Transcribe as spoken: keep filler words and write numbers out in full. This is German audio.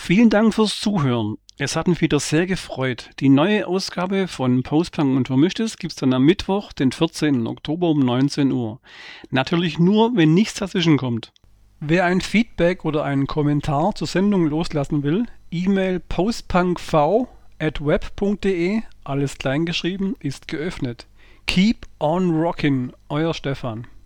Vielen Dank fürs Zuhören. Es hat mich wieder sehr gefreut. Die neue Ausgabe von Postpunk und Vermischtes gibt's dann am Mittwoch, den vierzehnten Oktober um neunzehn Uhr. Natürlich nur, wenn nichts dazwischen kommt. Wer ein Feedback oder einen Kommentar zur Sendung loslassen will, E-Mail postpunkv at web punkt de, alles kleingeschrieben, ist geöffnet. Keep on rockin', euer Stefan.